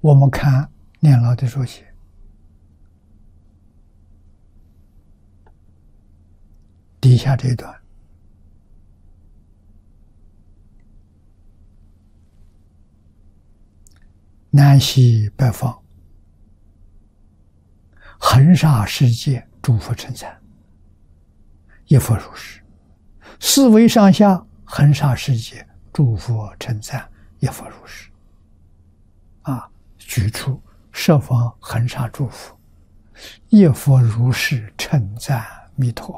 我们看念老的注解，底下这一段，南西北方，恒沙世界，诸佛称赞，一佛如是；四维上下，恒沙世界，诸佛称赞，一佛如是。举出十方恒沙诸佛，一佛如是称赞弥陀。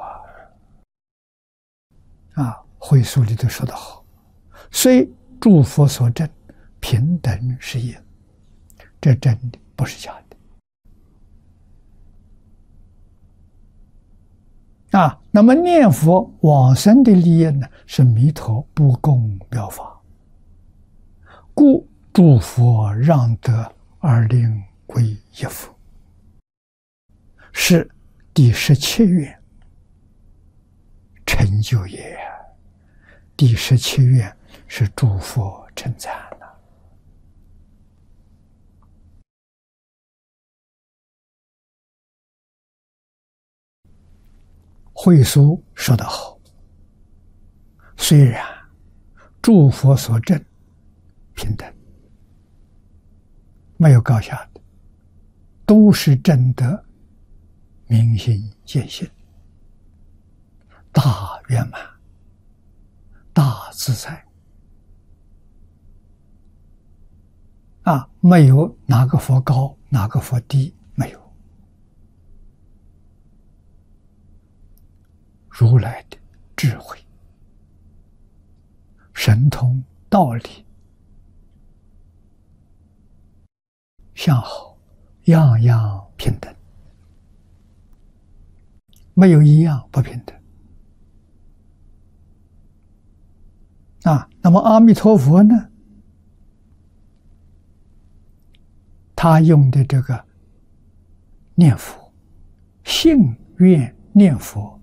会疏里头说得好，虽诸佛所证，平等是也。这真的不是假的。那么念佛往生的利益呢，是弥陀不共妙法，故诸佛让得而令归一佛，是第17愿成就也。第17愿是诸佛称赞的。慧疏说得好，虽然诸佛所证平等，没有高下的，都是真的明心见性，大圆满，大自在。没有哪个佛高，哪个佛低，没有。如来的智慧、神通、道理、相好，样样平等，没有一样不平等。那么阿弥陀佛呢？他用的这个念佛，信愿念佛，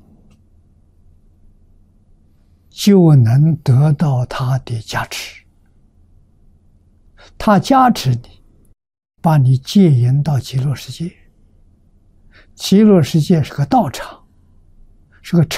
就能得到他的加持。他加持你，把你接引到极乐世界。极乐世界是个道场，是个